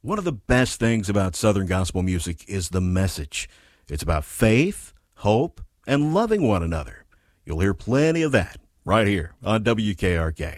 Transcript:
One of the best things about Southern gospel music is the message. It's about faith, hope, and loving one another. You'll hear plenty of that right here on WKRK.